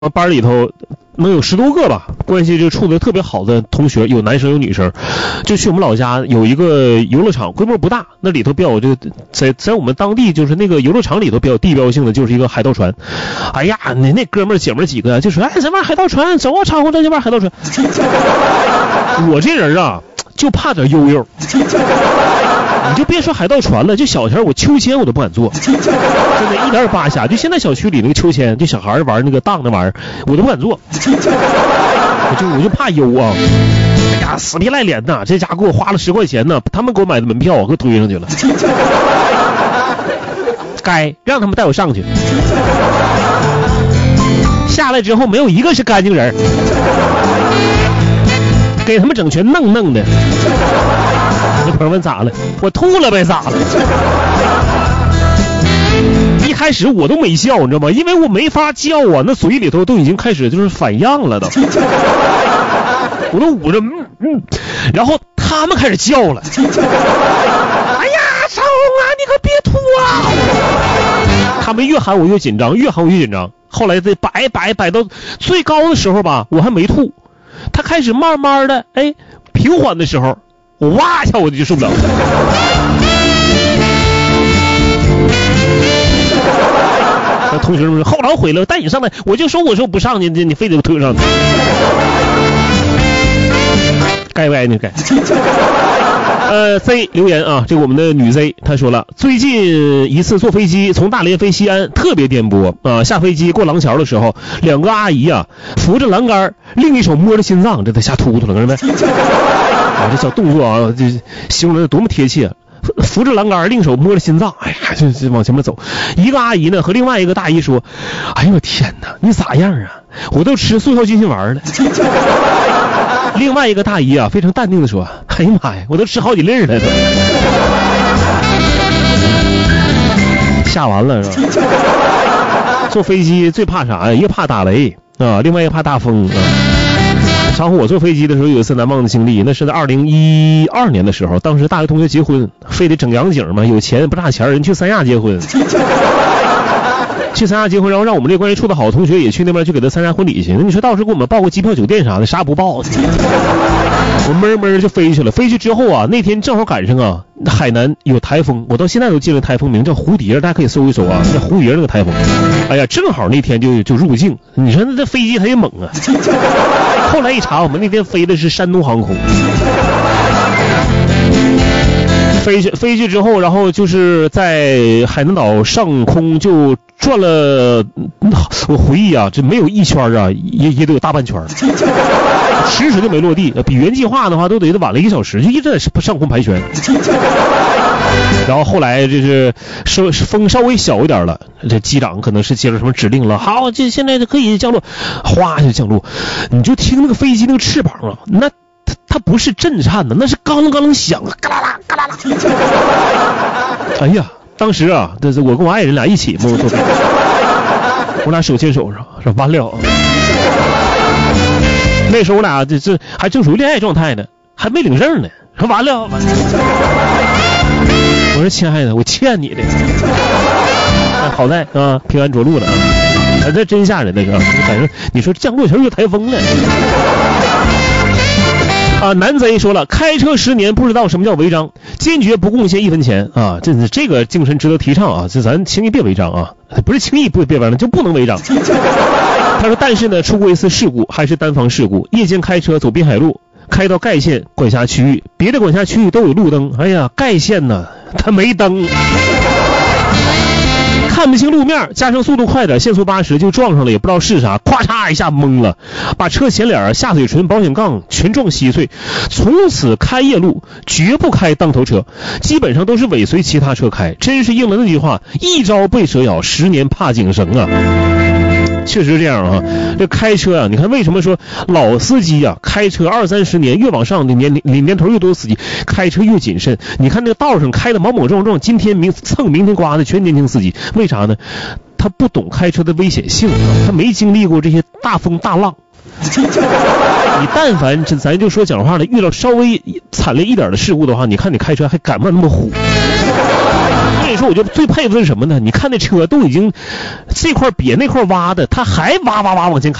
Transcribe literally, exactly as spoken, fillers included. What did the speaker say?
班里头能有十多个吧，关系就处得特别好的同学，有男生有女生。就去我们老家有一个游乐场，规模不大，那里头比较这个在在我们当地就是那个游乐场里头比较地标性的就是一个海盗船。哎呀，那那哥们儿姐们儿几个就说，哎，咱玩海盗船，走啊，长虹咱就玩海盗船。我这人啊，就怕点悠悠。你就别说海盗船了，就小前我秋千我都不敢坐，真的一点八下。就现在小区里那个秋千，就小孩玩那个荡那玩意儿，我都不敢坐，我就我就怕悠啊。哎呀，死皮赖脸呐，这家给我花了十块钱呢，他们给我买的门票，我给推上去了。该让他们带我上去，下来之后没有一个是干净人，给他们整全弄弄的。那朋友问咋了？我吐了呗，咋了？一开始我都没笑，你知道吗？因为我没法叫啊，那嘴里头都已经开始就是反样了都，我都捂着嗯嗯，然后他们开始叫了。哎呀，少啊，你可别吐啊！他们越喊我越紧张，越喊我越紧张。后来这摆摆摆到最高的时候吧，我还没吐，他开始慢慢的哎平缓的时候。我哇一下我就受不了了。那同学们说后来回来，带你上来，我就说我说不上去，你非得推上去，该歪呢该。呃 ，Z 留言啊，这个我们的女 Z 她说了，最近一次坐飞机从大连飞西安特别颠簸啊，下飞机过廊桥的时候，两个阿姨啊扶着栏杆，另一手摸着心脏，这得吓突突了，看着没？啊，这小动作啊，这形容的多么贴切！扶着栏杆，另一手摸着心脏，哎呀，这这往前面走。一个阿姨呢和另外一个大姨说：“哎呦我天哪，你咋样啊？我都吃速效救心丸了。”另外一个大姨啊非常淡定的说：“哎呀妈呀，我都吃好几粒了都。”吓完了是吧？坐飞机最怕啥呀？一个怕打雷啊，另外一个怕大风啊。常乎我坐飞机的时候有一次难忘的经历，那是在二零一二年的时候，当时大学同学结婚，非得整洋景嘛，有钱不差钱，人去三亚结婚，去三亚结婚，然后让我们这关系处的好的同学也去那边去给他参加婚礼去。那你说到时给我们报个机票酒店啥的，啥不报？我闷闷就飞去了。飞去之后啊，那天正好赶上啊海南有台风，我到现在都记得台风名叫蝴蝶，大家可以搜一搜啊，叫蝴蝶那个台风。哎呀，正好那天就就入境，你说那这飞机它也猛啊。后来一查，我们那天飞的是山东航空。飞去飞去之后，然后就是在海南岛上空就转了，我回忆啊，这没有一圈啊，也也得有大半圈，迟迟就没落地，比原计划的话都得晚了一个小时，就一直在上空盘旋。然后后来就是稍风稍微小一点了，这机长可能是接了什么指令了，好，这现在就可以降落，哗就降落，你就听那个飞机那个翅膀啊，那它它不是震颤的，那是嘎啷嘎啷响啊，嘎啦啦嘎啦啦。哎呀，当时啊，这是我跟我爱人俩一起嘛，我俩手牵手说完了。那时候我俩这这还正属于恋爱状态呢，还没领证呢，说完了完了。我说亲爱的，我欠你的。哎，好在啊，平安着陆了啊！哎，这真吓人那个，反正你说降落前有台风了。啊，南贼说了，开车十年不知道什么叫违章，坚决不贡献一分钱啊！这这个精神值得提倡啊！这咱轻易别违章啊，不是轻易不别违章，就不能违章。他说，但是呢，出过一次事故，还是单方事故，夜间开车走滨海路。开到盖县管辖区域，别的管辖区域都有路灯，哎呀，盖县呢，它没灯，看不清路面，加上速度快点，限速八十就撞上了，也不知道是啥，咵嚓一下懵了，把车前脸、下嘴唇、保险杠全撞稀碎。从此开夜路绝不开当头车，基本上都是尾随其他车开，真是应了那句话，一朝被蛇咬，十年怕井绳啊。确实这样啊，这开车啊，你看为什么说老司机啊开车二三十年，越往上的年年年头越多，司机开车越谨慎。你看那个道上开的莽莽撞撞，今天明蹭明天刮的全年轻司机，为啥呢？他不懂开车的危险性啊，他没经历过这些大风大浪。 你但凡这咱就说讲话了，遇到稍微惨烈一点的事故的话，你看你开车还敢不敢那么虎？所以说我就最佩服的是什么呢？你看那车都已经这块瘪那块挖的，他还挖挖挖往前开。